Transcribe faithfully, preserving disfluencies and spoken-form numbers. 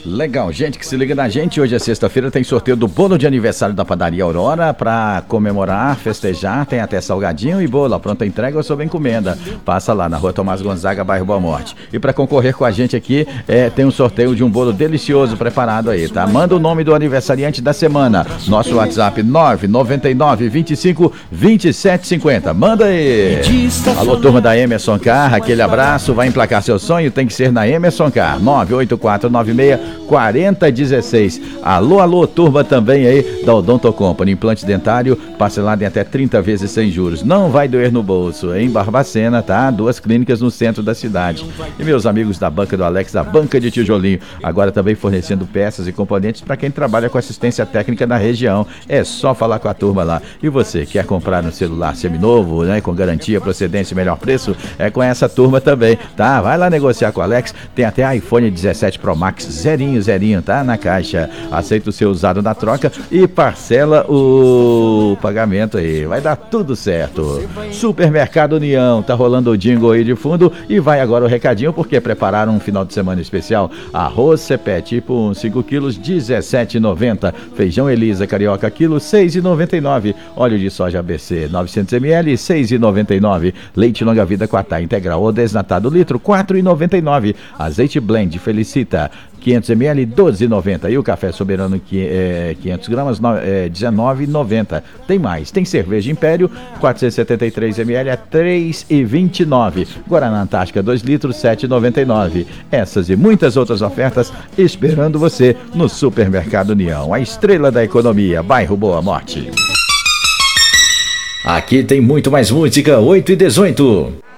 Legal, gente que se liga na gente, hoje é sexta-feira, tem sorteio do bolo de aniversário da Padaria Aurora para comemorar, festejar, tem até salgadinho e bolo, a pronta entrega ou sob encomenda. Passa lá na Rua Tomás Gonzaga, bairro Boa Morte. E para concorrer com a gente aqui, é, tem um sorteio de um bolo delicioso preparado aí, tá? Manda o nome do aniversariante da semana, nosso WhatsApp nove nove nove, vinte e cinco, vinte e sete cinquenta. Manda aí! Alô, turma da Emerson Car, aquele abraço, vai emplacar seu sonho, tem que ser na Emerson Car, nove oito quatro nove seis, quatro zero um seis. Alô, alô, turma também aí da Odonto Company, implante dentário, parcelado em até trinta vezes sem juros. Não vai doer no bolso, em Barbacena, tá? Duas clínicas no centro da cidade. E meus amigos da Banca do Alex, da Banca de Tijolinho, agora também fornecendo peças e componentes para quem trabalha com assistência técnica na região. É só falar com a turma lá. E você, quer comprar um celular seminovo, né? Com garantia, procedência e melhor preço? É com essa turma também, tá? Vai lá negociar com o Alex, tem até iPhone dezessete Pro Max, zerinho, zerinho, tá? Na caixa. Aceita o seu usado na troca e parcela o pagamento aí. Vai dar tudo certo. Supermercado União, tá rolando o jingle aí de fundo e vai agora o recadinho porque prepararam um final de semana especial. Arroz Cepé tipo um, cinco quilos, dezessete reais e noventa centavos. Feijão Elisa Carioca quilo, seis reais e noventa e nove centavos. Óleo de soja A B C, novecentos mililitros, seis reais e noventa e nove centavos. Leite Longa Vida Quatá integral ou desnatado litro, quatro reais e noventa e nove centavos. Azeite Blend Felicita quinhentos mililitros, doze reais e noventa centavos. E o café Soberano é, quinhentos gramas, é, dezenove reais e noventa centavos. Tem mais, tem cerveja Império quatrocentos e setenta e três mililitros, é três reais e vinte e nove centavos. Guaraná Antártica dois litros, sete reais e noventa e nove centavos. Essas e muitas outras ofertas esperando você no Supermercado União, a estrela da economia, bairro Boa Morte. Aqui tem muito mais música, oito e dezoito.